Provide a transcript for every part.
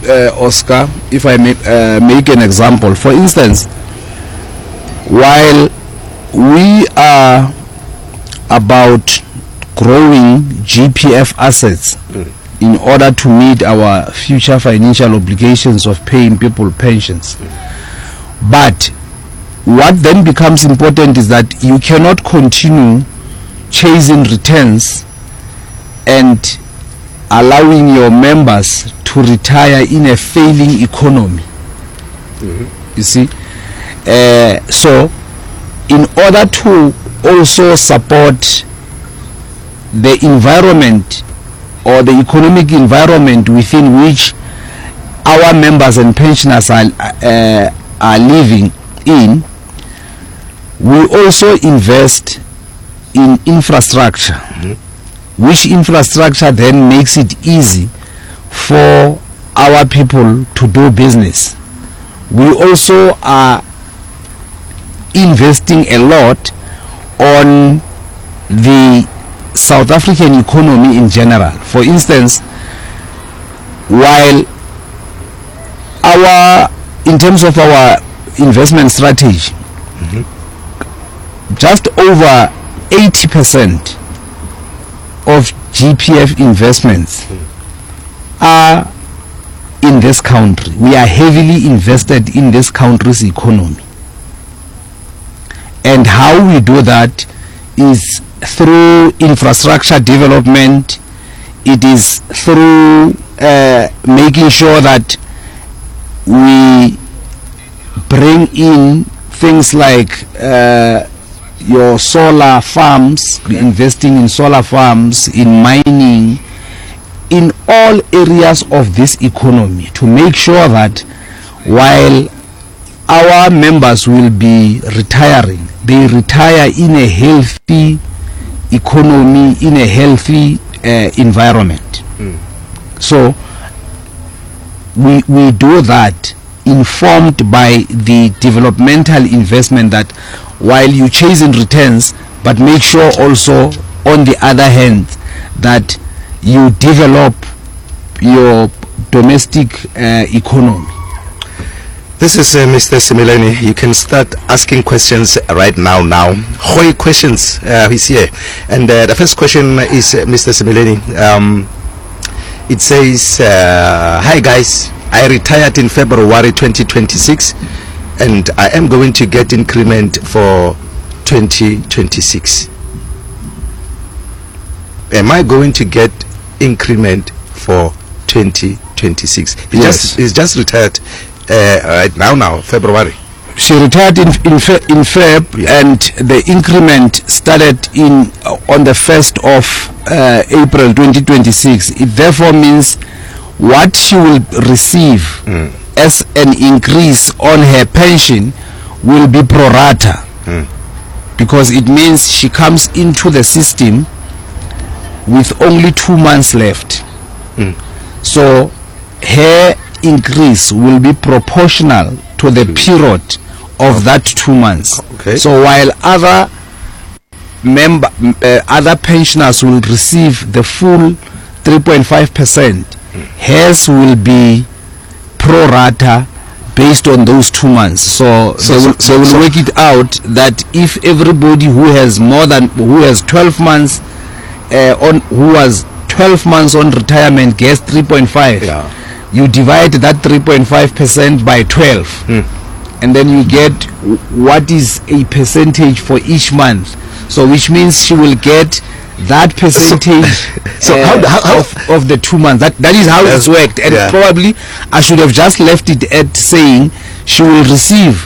Oscar, if I may make an example. For instance, while we are about growing GPF assets in order to meet our future financial obligations of paying people pensions, but what then becomes important is that you cannot continue chasing returns and allowing your members to retire in a failing economy. You see, so in order to also support the environment or the economic environment within which our members and pensioners are living in, we also invest in infrastructure, which infrastructure then makes it easy for our people to do business. We also are investing a lot on the South African economy in general. For instance, while in terms of our investment strategy, just over 80% of GPF investments are in this country. We are heavily invested in this country's economy. And how we do that is through infrastructure development. It is through making sure that we bring in things like your solar farms, investing in solar farms, in mining, in all areas of this economy, to make sure that while our members will be retiring, they retire in a healthy economy, in a healthy environment. So we do that informed by the developmental investment, that while you chasing returns, but make sure also on the other hand that you develop your domestic economy. This is Mr. Simelane. You can start asking questions right now. Hoy questions, he's here. And the first question is, Mr. Simelane, it says, hi guys, I retired in February 2026 and I am going to get increment for 2026. Am I going to get increment for 2026? He's just retired right now, February. She retired in Feb, and the increment started on the 1st of April 2026. It therefore means what she will receive as an increase on her pension will be pro rata, because it means she comes into the system with only 2 months left. So her increase will be proportional to the period of that 2 months. So while other pensioners will receive the full 3.5%, hers will be pro rata based on those 2 months. So they will work it out that if everybody who has 12 months who was 12 months on retirement gets 3.5, you divide that 3.5% by 12, and then you get what is a percentage for each month. So which means she will get that percentage of the 2 months. That is how it's worked. And probably I should have just left it at saying she will receive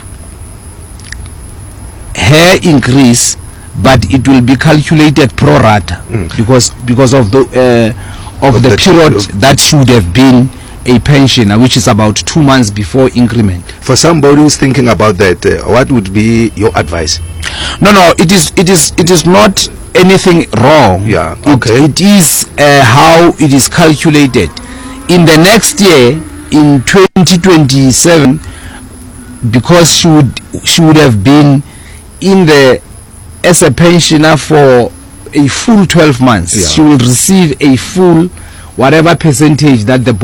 her increase, but it will be calculated pro rata because of the period that should have been a pensioner, which is about 2 months before increment. For somebody who's thinking about that, what would be your advice? No, it is not anything wrong. It is how it is calculated. In the next year, in 2027, because she would have been in as a pensioner for a full 12 months, she will receive a full whatever percentage that the